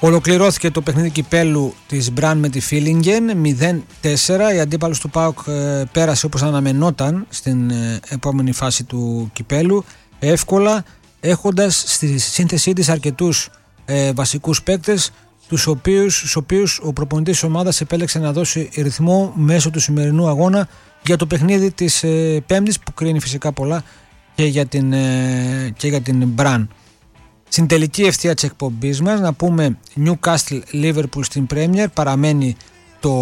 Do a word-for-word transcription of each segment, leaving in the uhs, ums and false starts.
Ολοκληρώθηκε το παιχνίδι κυπέλου της Μπραν με τη Φίλιγκεν μηδέν τέσσερα. Η αντίπαλος του ΠΑΟΚ ε, πέρασε όπως αναμενόταν στην ε, επόμενη φάση του κυπέλου εύκολα, έχοντας στη σύνθεσή της αρκετούς ε, βασικούς παίκτες, τους οποίους, τους οποίους ο προπονητής της ομάδας επέλεξε να δώσει ρυθμό μέσω του σημερινού αγώνα για το παιχνίδι της ε, Πέμπτης, που κρίνει φυσικά πολλά και για την, ε, και για την Μπραν. Στην τελική ευθεία της εκπομπής μας να πούμε Newcastle Liverpool στην Premier, παραμένει το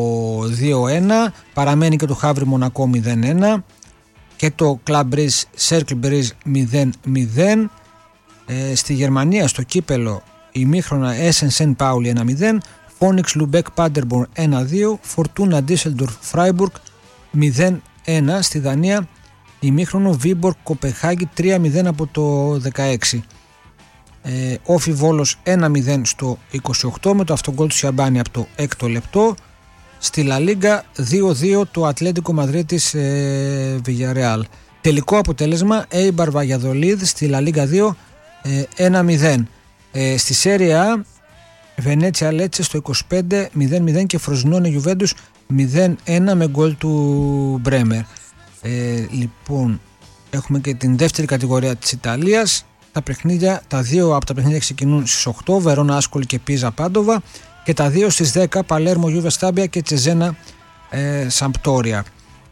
δύο ένα, παραμένει και το Havre Μονακό μηδέν ένα και το Club Brugge Cercle Brugge μηδέν μηδέν. ε, στη Γερμανία στο κύπελο ημίχρονα Essen Saint Pauli ένα μηδέν, Phoenix Lübeck Paderborn ένα δύο, Fortuna Düsseldorf Freiburg μηδέν ένα. Στη Δανία ημίχρονο Viborg Κοπεχάγη τρία μηδέν από το δεκαέξι. Ε, Όφι Βόλος ένα μηδέν στο είκοσι οκτώ με το αυτογκόλ του Σιαμπάνη από το έκτο λεπτό. Στη Λα Λίγκα δύο δύο το Ατλέντικο Μαδρίτης ε, Villarreal. Τελικό αποτέλεσμα Eibar Valladolid στη Λα Λίγκα δύο ε, ένα μηδέν. ε, Στη Σέρια Βενέτσια Λέτσε στο είκοσι πέντε μηδέν μηδέν και Φροζινόνε Γιουβέντους μηδέν ένα με γκολ του Μπρέμερ. ε, Λοιπόν, έχουμε και την δεύτερη κατηγορία της Ιταλίας. Τα παιχνίδια, τα δύο από τα παιχνίδια ξεκινούν στις οκτώ, Βερόνα Άσκολη και Πίζα Πάντοβα, και τα δύο στις δέκα, Παλέρμο Γιούβε Στάμπια και Τσεζένα ε, Σαμπτόρια.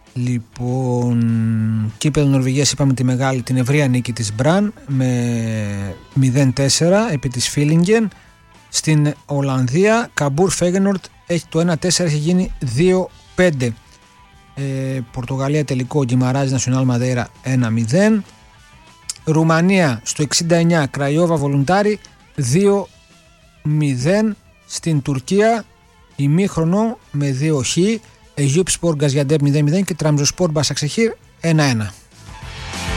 Λοιπόν, κύπελλο Νορβηγίας είπαμε τη μεγάλη, την ευρεία νίκη της Μπραν με μηδέν τέσσερα επί της Φίλιγκεν. Στην Ολλανδία Καμπούρ Φέγενορτ έχει το ένα τέσσερα, έχει γίνει δύο πέντε. ε, Πορτογαλία τελικό Γκιμαράζ Νασιονάλ Μαδέρα ένα μηδέν. Ρουμανία στο εξήντα εννιά Κραϊόβα Βολουντάρι δύο μηδέν. Στην Τουρκία ημίχρονο με δύο χ, Αιγύπ Σπορ Γκαζιαντέπ μηδέν μηδέν και Τραμζοσπορ Μπασαξεχήρ ένα ένα.